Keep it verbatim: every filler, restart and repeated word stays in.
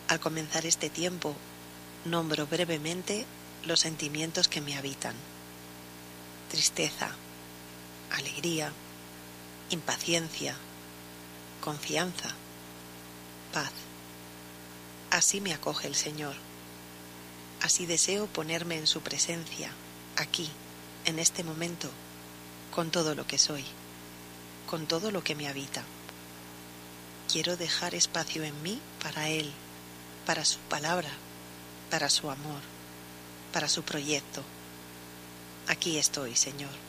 Al comenzar este tiempo, nombro brevemente los sentimientos que me habitan: tristeza, alegría, impaciencia, confianza, paz. Así me acoge el Señor. Así deseo ponerme en su presencia, aquí, en este momento, con todo lo que soy, con todo lo que me habita. Quiero dejar espacio en mí para Él, para su palabra, para su amor, para su proyecto. Aquí estoy, Señor.